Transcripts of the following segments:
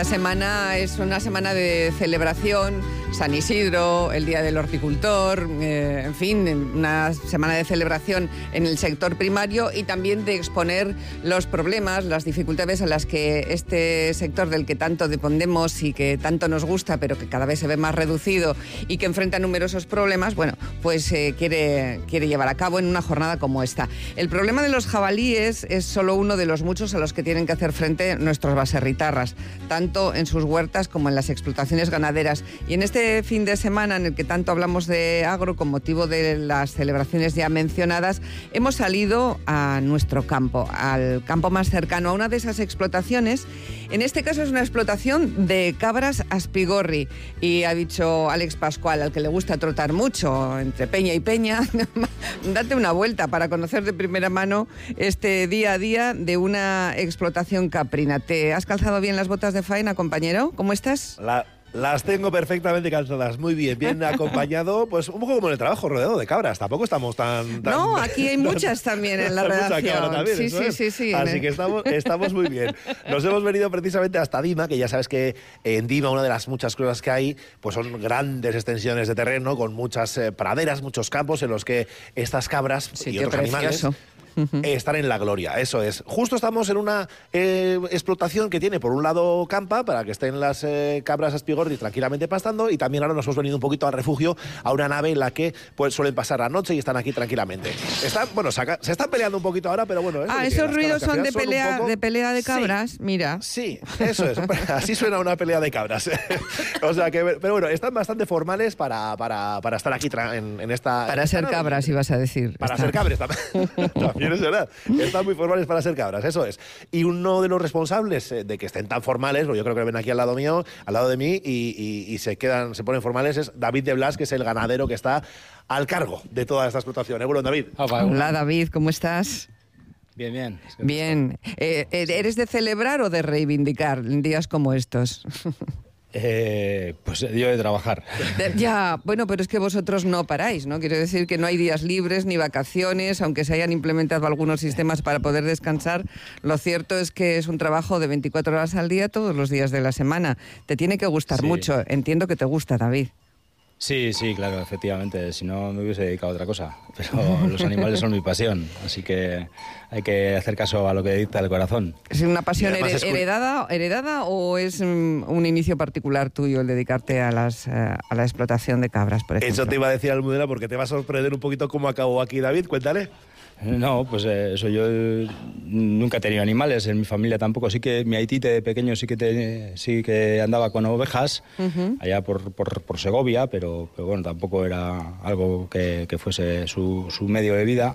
Esta semana es una semana de celebración, San Isidro, el Día del Horticultor, en fin, una semana de celebración en el sector primario y también de exponer los problemas, las dificultades a las que este sector del que tanto dependemos y que tanto nos gusta, pero que cada vez se ve más reducido y que enfrenta numerosos problemas, bueno, pues quiere llevar a cabo en una jornada como esta. El problema de los jabalíes es solo uno de los muchos a los que tienen que hacer frente nuestros baserritarras, tanto en sus huertas como en las explotaciones ganaderas. Y en este fin de semana en el que tanto hablamos de agro con motivo de las celebraciones ya mencionadas, hemos salido a nuestro campo, al campo más cercano, a una de esas explotaciones. En este caso es una explotación de cabras Aspigorri. Y ha dicho Alex Pascual, al que le gusta trotar mucho entre peña y peña, date una vuelta para conocer de primera mano este día a día de una explotación caprina. ¿Te has calzado bien las botas de faena, compañero? ¿Cómo estás? Las tengo perfectamente calzadas, muy bien acompañado, pues un poco como en el trabajo, rodeado de cabras. Tampoco estamos tan... No, aquí hay muchas también en la redacción. También, sí. Así que estamos muy bien. Nos hemos venido precisamente hasta Dima, que ya sabes que en Dima una de las muchas cosas que hay, pues son grandes extensiones de terreno con muchas praderas, muchos campos en los que estas cabras y otros animales están en la gloria, eso es. Justo estamos en una explotación que tiene por un lado campa para que estén las cabras Aspigorri tranquilamente pastando, y también ahora nos hemos venido un poquito al refugio, a una nave en la que pues suelen pasar la noche y están aquí tranquilamente. Se están peleando un poquito ahora, pero bueno. Esos ruidos son de pelea de cabras, sí, mira. Sí, eso es. Así suena una pelea de cabras. O sea que, pero bueno, están bastante formales para estar aquí en esta... Para ser cabras, ibas a decir. Para ser cabras también. Es verdad, están muy formales para ser cabras, eso es. Y uno de los responsables de que estén tan formales, yo creo que ven aquí al lado de mí, y se ponen formales, es David de Blas, que es el ganadero que está al cargo de toda esta explotación. Bueno, David. Hola, David, ¿cómo estás? Bien. Bien. ¿Eres de celebrar o de reivindicar en días como estos? Pues yo de trabajar. Ya, bueno, pero es que vosotros no paráis, ¿no? Quiero decir que no hay días libres ni vacaciones, aunque se hayan implementado algunos sistemas para poder descansar. Lo cierto es que es un trabajo de 24 horas al día, todos los días de la semana. Te tiene que gustar mucho. Entiendo que te gusta, David. Sí, claro, efectivamente. Si no, me hubiese dedicado a otra cosa. Pero los animales son mi pasión, así que hay que hacer caso a lo que dicta el corazón. ¿Es una pasión heredada o es un inicio particular tuyo el dedicarte a la explotación de cabras, por ejemplo? Eso te iba a decir, Almudena, porque te va a sorprender un poquito cómo acabó aquí David. Cuéntale. No, pues eso, yo nunca he tenido animales, en mi familia tampoco. Sí que mi aitite de pequeño sí que andaba con ovejas, allá por Segovia, pero bueno, tampoco era algo que fuese su medio de vida.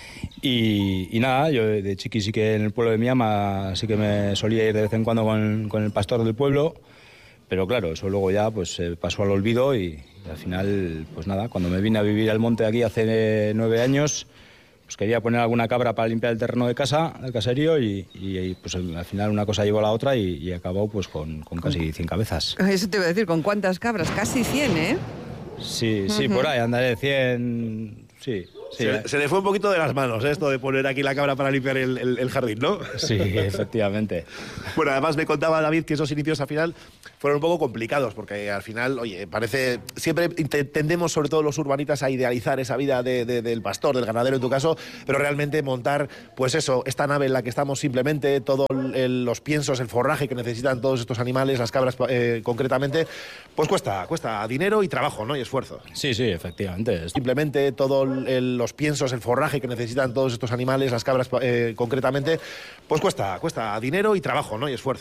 Y nada, yo de chiqui sí que en el pueblo de mi ama sí que me solía ir de vez en cuando con el pastor del pueblo, pero claro, eso luego ya pues pasó al olvido y al final, pues nada, cuando me vine a vivir al monte aquí hace 9 años... pues quería poner alguna cabra para limpiar el terreno de casa, el caserío, y pues al final una cosa llevó a la otra y acabó pues con casi 100 cabezas. Eso te iba a decir, ¿con cuántas cabras? Casi 100, ¿eh? Sí, por ahí andaré 100, sí. Se le fue un poquito de las manos esto de poner aquí la cabra para limpiar el jardín, ¿no? Sí, efectivamente. Bueno, además me contaba David que esos inicios al final fueron un poco complicados, porque al final, siempre tendemos, sobre todo los urbanitas, a idealizar esa vida del pastor, del ganadero en tu caso, pero realmente montar, pues eso, esta nave en la que estamos simplemente, todos los piensos, el forraje que necesitan todos estos animales, las cabras concretamente, pues cuesta dinero y trabajo, ¿no? Y esfuerzo. Sí, efectivamente. Simplemente todos los piensos, el forraje que necesitan todos estos animales, las cabras concretamente, pues cuesta dinero y trabajo, ¿no? Y esfuerzo.